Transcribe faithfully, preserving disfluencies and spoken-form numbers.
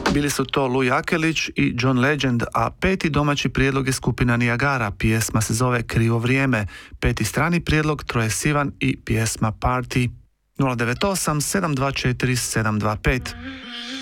Bili su to Louis Akelić i John Legend, a peti domaći prijedlog je skupina Niagara, pjesma se zove Krivo vrijeme, peti strani prijedlog Troje Sivan i pjesma Party. nula devet osam sedam dva četiri sedam dva pet